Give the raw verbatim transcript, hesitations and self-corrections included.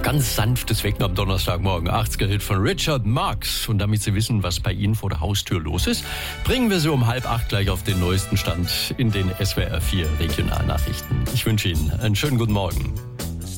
Ganz sanftes Wecken am Donnerstagmorgen. achtziger-Hit von Richard Marx. Und damit Sie wissen, was bei Ihnen vor der Haustür los ist, bringen wir Sie um halb acht gleich auf den neuesten Stand in den S W R vier Regionalnachrichten. Ich wünsche Ihnen einen schönen guten Morgen.